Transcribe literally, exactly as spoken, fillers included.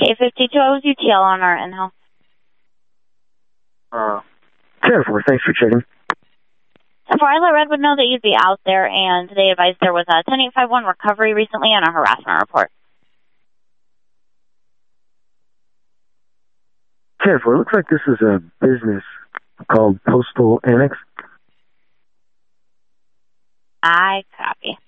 eight fifty-two, I was U T L on our in-house. Uh, ten four, thanks for checking. Before I let Redwood know that you'd be out there, and they advised there was a ten eight five one recovery recently on a harassment report. ten four, looks like this is a business called Postal Annex. I copy.